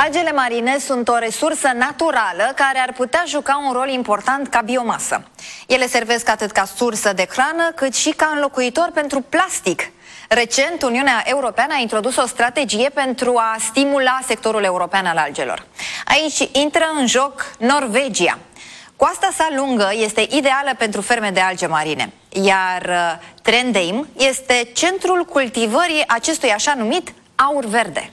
Algele marine sunt o resursă naturală care ar putea juca un rol important ca biomasă. Ele servesc atât ca sursă de hrană, cât și ca înlocuitor pentru plastic. Recent, Uniunea Europeană a introdus o strategie pentru a stimula sectorul european al algelor. Aici intră în joc Norvegia. Coasta sa lungă este ideală pentru ferme de alge marine, iar Trondheim este centrul cultivării acestui așa numit aur verde.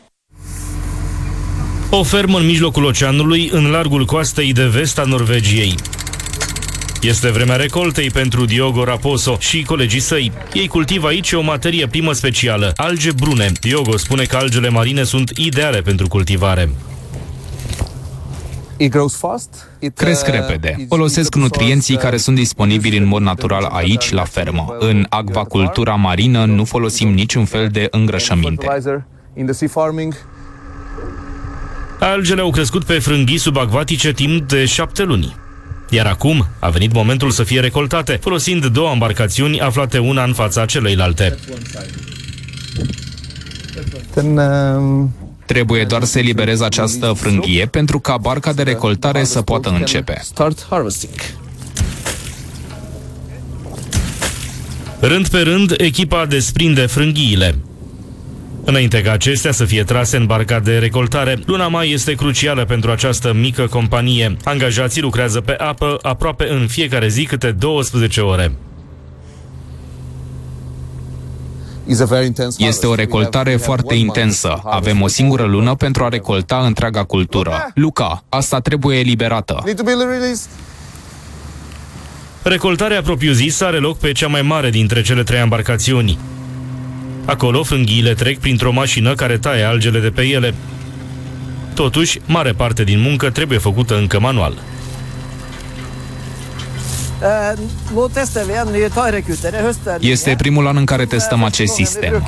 O fermă în mijlocul oceanului, în largul coastei de vest a Norvegiei. Este vremea recoltei pentru Diogo Raposo și colegii săi. Ei cultivă aici o materie primă specială, alge brune. Diogo spune că algele marine sunt ideale pentru cultivare. Cresc repede. Folosesc nutrienții care sunt disponibili în mod natural aici, la fermă. În acvacultura marină nu folosim niciun fel de îngrășăminte. Algele au crescut pe frânghii subacvatice timp de 7 luni. Iar acum a venit momentul să fie recoltate, folosind 2 embarcațiuni aflate una în fața celeilalte. Trebuie doar să eliberez această frânghie pentru ca barca de recoltare să poată începe. Rând pe rând, echipa desprinde frânghiile. Înainte ca acestea să fie trase în barca de recoltare, luna mai este crucială pentru această mică companie. Angajații lucrează pe apă aproape în fiecare zi câte 12 ore. Este o recoltare foarte intensă. Avem o singură lună pentru a recolta întreaga cultură. Luca, asta trebuie eliberată. Recoltarea propriu-zisă are loc pe cea mai mare dintre cele 3 embarcațiuni. Acolo, frânghiile trec printr-o mașină care taie algele de pe ele. Totuși, mare parte din muncă trebuie făcută încă manual. Este primul an în care testăm acest sistem.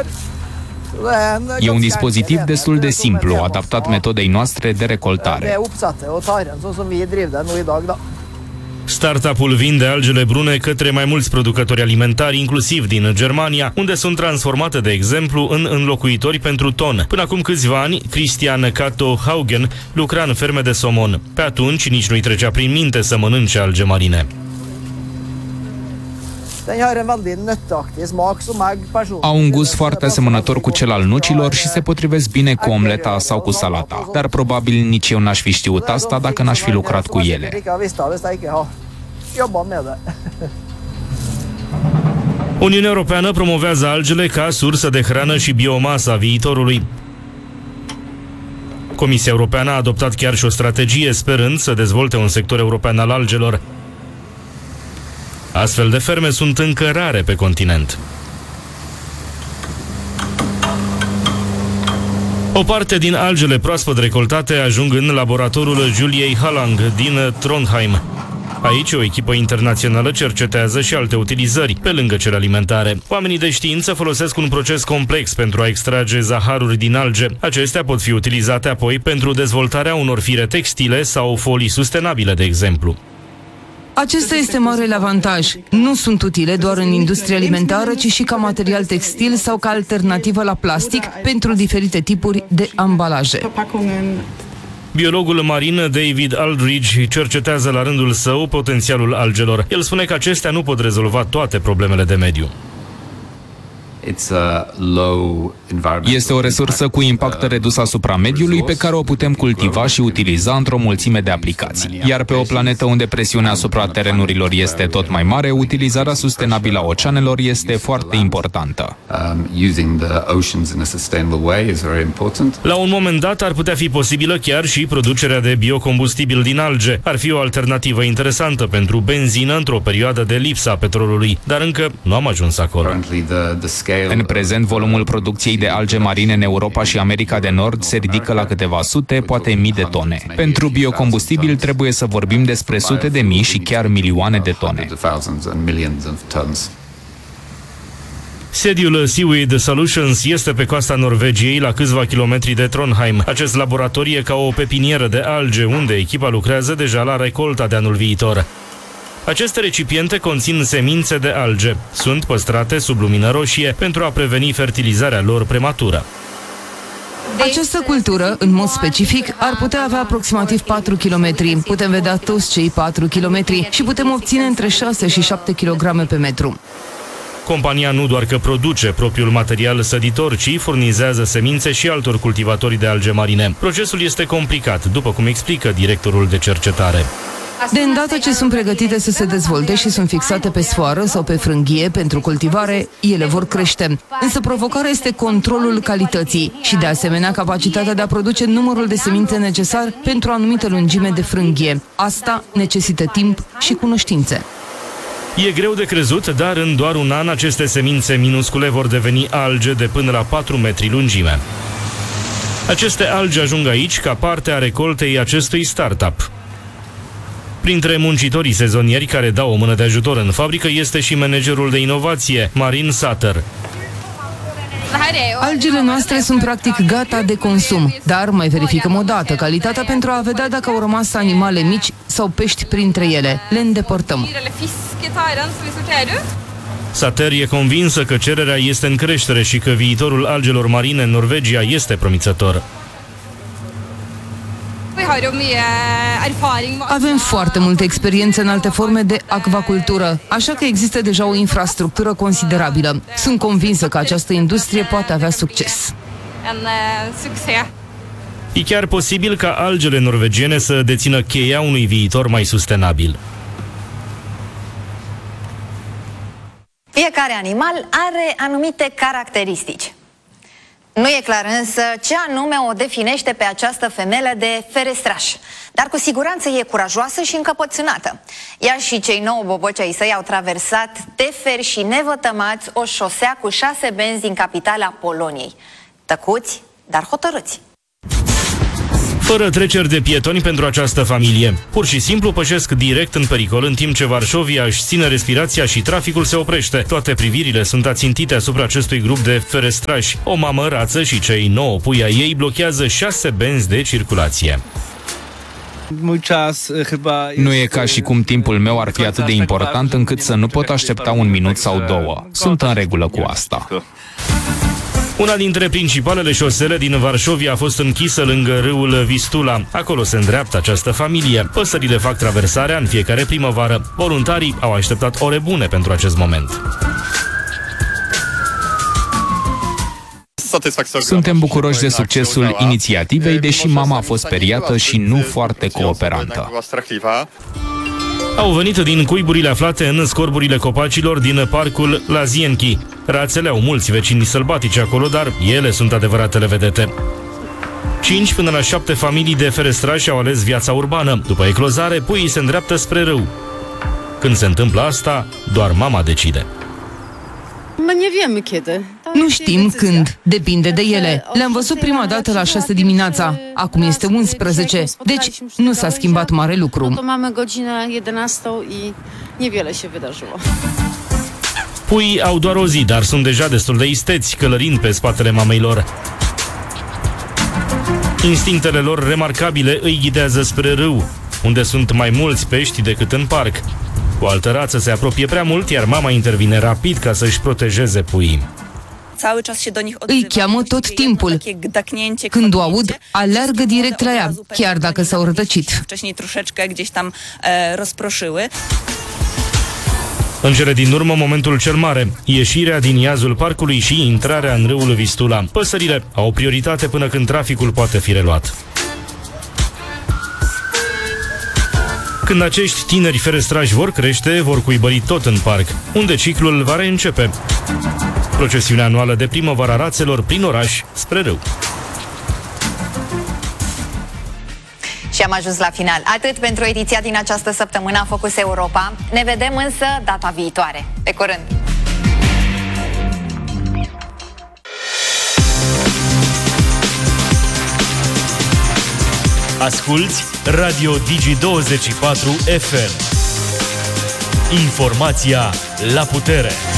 E un dispozitiv destul de simplu, adaptat metodei noastre de recoltare. Startup-ul vinde algele brune către mai mulți producători alimentari, inclusiv din Germania, unde sunt transformate, de exemplu, în înlocuitori pentru ton. Până acum câțiva ani, Christian Kato Haugen lucra în ferme de somon. Pe atunci nici nu-i trecea prin minte să mănânce alge marine. Au un gust foarte asemănător cu cel al nucilor și se potrivesc bine cu omleta sau cu salata. Dar probabil nici eu n-aș fi știut asta dacă n-aș fi lucrat cu ele. Uniunea Europeană promovează algele ca sursă de hrană și biomasă a viitorului. Comisia Europeană a adoptat chiar și o strategie, sperând să dezvolte un sector european al algelor. Astfel de ferme sunt încă rare pe continent. O parte din algele proaspăt recoltate ajung în laboratorul Juliei Hallang din Trondheim. Aici o echipă internațională cercetează și alte utilizări, pe lângă cele alimentare. Oamenii de știință folosesc un proces complex pentru a extrage zaharuri din alge. Acestea pot fi utilizate apoi pentru dezvoltarea unor fire textile sau folii sustenabile, de exemplu. Acesta este marele avantaj. Nu sunt utile doar în industria alimentară, ci și ca material textil sau ca alternativă la plastic pentru diferite tipuri de ambalaje. Biologul marin David Aldridge cercetează la rândul său potențialul algelor. El spune că acestea nu pot rezolva toate problemele de mediu. Este o resursă cu impact redus asupra mediului pe care o putem cultiva și utiliza într-o mulțime de aplicații. Iar pe o planetă unde presiunea asupra terenurilor este tot mai mare, utilizarea sustenabilă a oceanelor este foarte importantă. La un moment dat ar putea fi posibilă chiar și producerea de biocombustibil din alge. Ar fi o alternativă interesantă pentru benzină într-o perioadă de lipsa petrolului, dar încă nu am ajuns acolo. În prezent, volumul producției de alge marine în Europa și America de Nord se ridică la câteva sute, poate mii de tone. Pentru biocombustibil trebuie să vorbim despre sute de mii și chiar milioane de tone. Sediul Seaweed Solutions este pe coasta Norvegiei, la câțiva kilometri de Trondheim. Acest laborator e ca o pepinieră de alge, unde echipa lucrează deja la recolta de anul viitor. Aceste recipiente conțin semințe de alge. Sunt păstrate sub lumină roșie pentru a preveni fertilizarea lor prematură. Această cultură, în mod specific, ar putea avea aproximativ 4 km. Putem vedea toți cei 4 km și putem obține între 6 și 7 kg pe metru. Compania nu doar că produce propriul material săditor, ci furnizează semințe și altor cultivatori de alge marine. Procesul este complicat, după cum explică directorul de cercetare. De îndată ce sunt pregătite să se dezvolte și sunt fixate pe sfoară sau pe frânghie pentru cultivare, ele vor crește. Însă provocarea este controlul calității și, de asemenea, capacitatea de a produce numărul de semințe necesar pentru o anumită lungime de frânghie. Asta necesită timp și cunoștințe. E greu de crezut, dar în doar un an aceste semințe minuscule vor deveni alge de până la 4 metri lungime. Aceste alge ajung aici ca parte a recoltei acestui startup. Printre muncitorii sezonieri care dau o mână de ajutor în fabrică este și managerul de inovație, Marin Sater. Algele noastre sunt practic gata de consum, dar mai verificăm o dată calitatea pentru a vedea dacă au rămas animale mici sau pești printre ele. Le îndepărtăm. Sater e convinsă că cererea este în creștere și că viitorul algelor marine în Norvegia este promițător. Avem foarte multă experiență în alte forme de acvacultură, așa că există deja o infrastructură considerabilă. Sunt convinsă că această industrie poate avea succes. E chiar posibil ca algele norvegiene să dețină cheia unui viitor mai sustenabil. Fiecare animal are anumite caracteristici. Nu e clar însă ce anume o definește pe această femelă de ferestraș, dar cu siguranță e curajoasă și încăpățânată. Ea și cei 9 boboci ai săi au traversat teferi și nevătămați o șosea cu 6 benzi din capitala Poloniei. Tăcuți, dar hotărâți. Fără treceri de pietoni pentru această familie. Pur și simplu pășesc direct în pericol, în timp ce Varșovia își ține respirația și traficul se oprește. Toate privirile sunt ațintite asupra acestui grup de ferestrași. O mamă rață și cei 9 pui ai ei blochează 6 benzi de circulație. Nu e ca și cum timpul meu ar fi atât de important încât să nu pot aștepta un minut sau două. Sunt în regulă cu asta. Una dintre principalele șosele din Varșovia a fost închisă lângă râul Vistula. Acolo se îndreaptă această familie. Păsările fac traversarea în fiecare primăvară. Voluntarii au așteptat ore bune pentru acest moment. Suntem bucuroși de succesul inițiativei, deși mama a fost speriată și nu foarte cooperantă. Au venit din cuiburile aflate în scorburile copacilor din parcul Lazienki. Rațele au mulți vecini sălbatici acolo, dar ele sunt adevăratele vedete. 5 până la 7 familii de ferestrași au ales viața urbană. După eclozare, puii se îndreaptă spre râu. Când se întâmplă asta, doar mama decide. Nu știm când, depinde de ele. Le-am văzut prima dată la 6 dimineața, acum este 11, deci nu s-a schimbat mare lucru. Puii au doar o zi, dar sunt deja destul de isteți, călărind pe spatele mamei lor. Instinctele lor remarcabile îi ghidează spre râu, unde sunt mai mulți pești decât în parc. O altă rață se apropie prea mult, iar mama intervine rapid ca să-și protejeze puii. Îi cheamă tot timpul. Când o aud, alergă direct la ea, chiar dacă s-au rătăcit. În cele din urmă, momentul cel mare, ieșirea din iazul parcului și intrarea în râul Vistula. Păsările au o prioritate până când traficul poate fi reluat. Când acești tineri ferestrași vor crește, vor cuibări tot în parc, unde ciclul va reîncepe. Procesiunea anuală de primăvară a rațelor prin oraș spre râu. Și am ajuns la final. Atât pentru ediția din această săptămână a Focus Europa. Ne vedem însă data viitoare. Pe curând! Asculți Radio Digi24 FM. Informația la putere.